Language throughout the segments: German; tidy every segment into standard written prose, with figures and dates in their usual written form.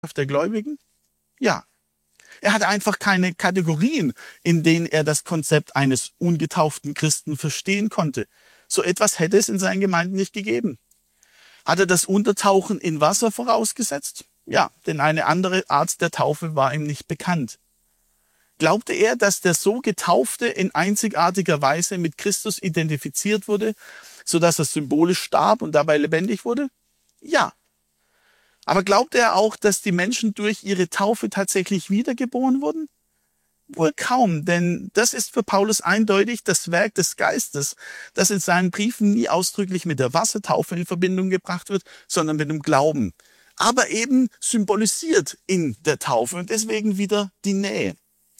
der Gläubigen? Ja. Er hatte einfach keine Kategorien, in denen er das Konzept eines ungetauften Christen verstehen konnte. So etwas hätte es in seinen Gemeinden nicht gegeben. Hat er das Untertauchen in Wasser vorausgesetzt? Ja, denn eine andere Art der Taufe war ihm nicht bekannt. Glaubte er, dass der so Getaufte in einzigartiger Weise mit Christus identifiziert wurde, sodass er symbolisch starb und dabei lebendig wurde? Ja. Aber glaubte er auch, dass die Menschen durch ihre Taufe tatsächlich wiedergeboren wurden? Wohl kaum, denn das ist für Paulus eindeutig das Werk des Geistes, das in seinen Briefen nie ausdrücklich mit der Wassertaufe in Verbindung gebracht wird, sondern mit dem Glauben. Aber eben symbolisiert in der Taufe und deswegen wieder die Nähe.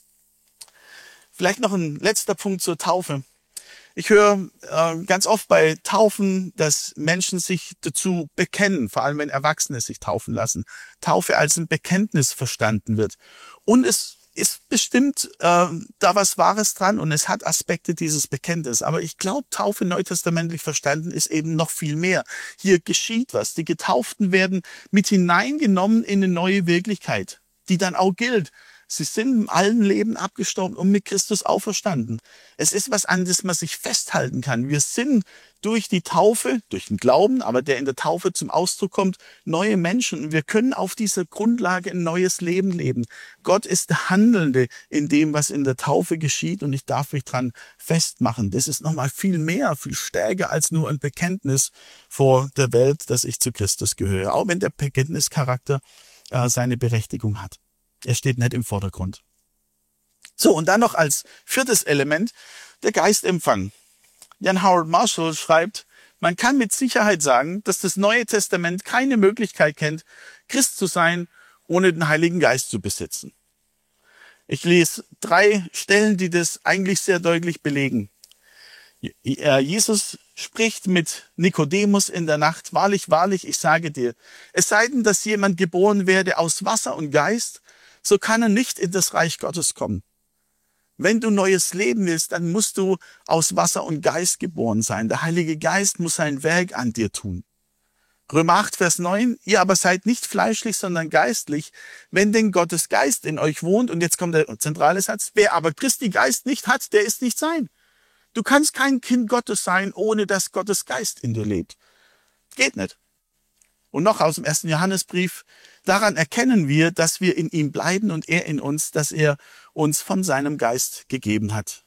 Vielleicht noch ein letzter Punkt zur Taufe. Ich höre ganz oft bei Taufen, dass Menschen sich dazu bekennen, vor allem wenn Erwachsene sich taufen lassen. Taufe als ein Bekenntnis verstanden wird. Und es ist bestimmt da was Wahres dran und es hat Aspekte dieses Bekenntnisses. Aber ich glaube, Taufe neutestamentlich verstanden ist eben noch viel mehr. Hier geschieht was. Die Getauften werden mit hineingenommen in eine neue Wirklichkeit, die dann auch gilt. Sie sind im alten Leben abgestorben und mit Christus auferstanden. Es ist was, an das man sich festhalten kann. Wir sind durch die Taufe, durch den Glauben, aber der in der Taufe zum Ausdruck kommt, neue Menschen. Und wir können auf dieser Grundlage ein neues Leben leben. Gott ist der Handelnde in dem, was in der Taufe geschieht. Und ich darf mich dran festmachen. Das ist nochmal viel mehr, viel stärker als nur ein Bekenntnis vor der Welt, dass ich zu Christus gehöre. Auch wenn der Bekenntnischarakter seine Berechtigung hat. Er steht nicht im Vordergrund. So, und dann noch als viertes Element der Geistempfang. Jan Howard Marshall schreibt, man kann mit Sicherheit sagen, dass das Neue Testament keine Möglichkeit kennt, Christ zu sein, ohne den Heiligen Geist zu besitzen. Ich lese 3 Stellen, die das eigentlich sehr deutlich belegen. Jesus spricht mit Nikodemus in der Nacht, wahrlich, wahrlich, ich sage dir, es sei denn, dass jemand geboren werde aus Wasser und Geist, so kann er nicht in das Reich Gottes kommen. Wenn du neues Leben willst, dann musst du aus Wasser und Geist geboren sein. Der Heilige Geist muss sein Werk an dir tun. Römer 8, Vers 9, ihr aber seid nicht fleischlich, sondern geistlich, wenn denn Gottes Geist in euch wohnt. Und jetzt kommt der zentrale Satz, wer aber Christi Geist nicht hat, der ist nicht sein. Du kannst kein Kind Gottes sein, ohne dass Gottes Geist in dir lebt. Geht nicht. Und noch aus dem 1. Johannesbrief, daran erkennen wir, dass wir in ihm bleiben und er in uns, dass er uns von seinem Geist gegeben hat.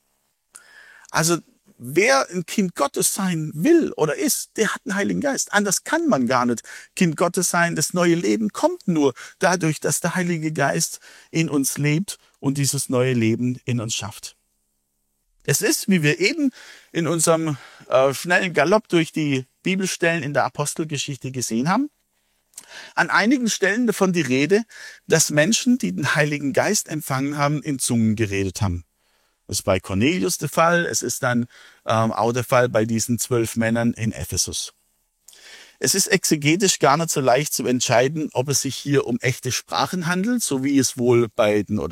Also wer ein Kind Gottes sein will oder ist, der hat einen Heiligen Geist. Anders kann man gar nicht Kind Gottes sein. Das neue Leben kommt nur dadurch, dass der Heilige Geist in uns lebt und dieses neue Leben in uns schafft. Es ist, wie wir eben in unserem schnellen Galopp durch die Bibelstellen in der Apostelgeschichte gesehen haben, an einigen Stellen davon die Rede, dass Menschen, die den Heiligen Geist empfangen haben, in Zungen geredet haben. Das ist bei Cornelius der Fall, es ist dann auch der Fall bei diesen 12 Männern in Ephesus. Es ist exegetisch gar nicht so leicht zu entscheiden, ob es sich hier um echte Sprachen handelt, so wie es wohl bei den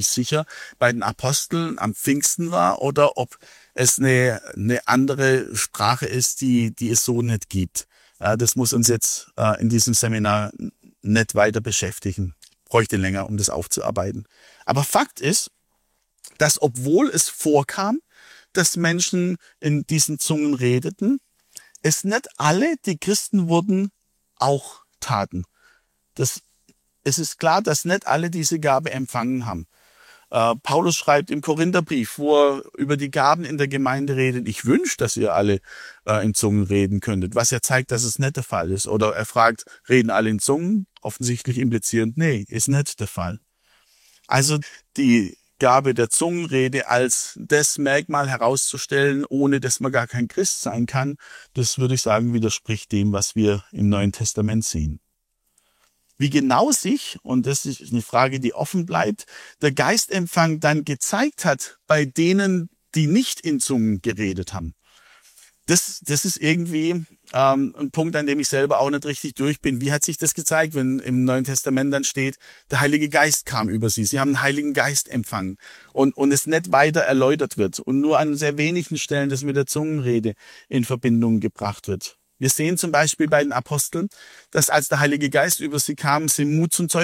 Aposteln am Pfingsten war, oder ob es eine andere Sprache ist, die es so nicht gibt. Das muss uns jetzt in diesem Seminar nicht weiter beschäftigen. Bräuchte länger, um das aufzuarbeiten. Aber Fakt ist, dass obwohl es vorkam, dass Menschen in diesen Zungen redeten, es nicht alle, die Christen wurden, auch taten. Es ist klar, dass nicht alle diese Gabe empfangen haben. Paulus schreibt im Korintherbrief, wo er über die Gaben in der Gemeinde redet, ich wünsche, dass ihr alle in Zungen reden könntet, was ja zeigt, dass es nicht der Fall ist. Oder er fragt, reden alle in Zungen? Offensichtlich implizierend, nee, ist nicht der Fall. Also die Gabe der Zungenrede als das Merkmal herauszustellen, ohne dass man gar kein Christ sein kann, das würde ich sagen, widerspricht dem, was wir im Neuen Testament sehen. Wie genau sich, und das ist eine Frage, die offen bleibt, der Geistempfang dann gezeigt hat bei denen, die nicht in Zungen geredet haben. Das ist irgendwie ein Punkt, an dem ich selber auch nicht richtig durch bin. Wie hat sich das gezeigt, wenn im Neuen Testament dann steht, der Heilige Geist kam über sie. Sie haben den Heiligen Geist empfangen und es nicht weiter erläutert wird und nur an sehr wenigen Stellen das mit der Zungenrede in Verbindung gebracht wird. Wir sehen zum Beispiel bei den Aposteln, dass als der Heilige Geist über sie kam, sie Mut zum